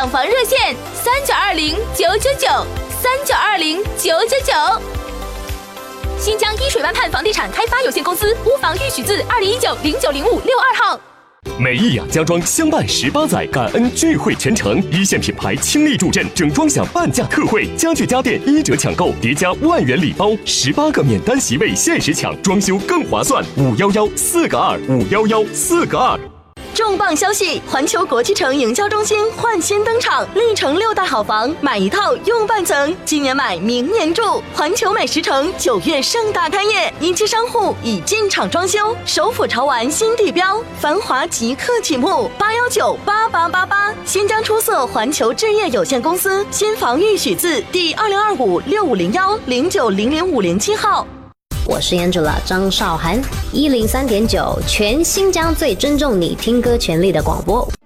抢房热线3920-999，3920-999。新疆依水湾畔房地产开发有限公司屋房预许字2019-090562号。 美意雅家装相伴18载，感恩聚会全程，一线品牌倾力助阵，整装享半价特惠，家具家电1折抢购，叠加万元礼包，18个免单席位限时抢，装修更划算。511-4个2，511-4个2。 重磅消息！环球国际城营销中心焕新登场，历城6大好房，买一套用半层，今年买明年住。环球美食城9月盛大开业，一期商户已进场装修，首府潮玩新地标，繁华即刻启幕。8198888，新疆出色环球置业有限公司新房预许字第2025650109000507号。 我是 Angela 张韶涵，103.9，全新疆最尊重你听歌权利的广播。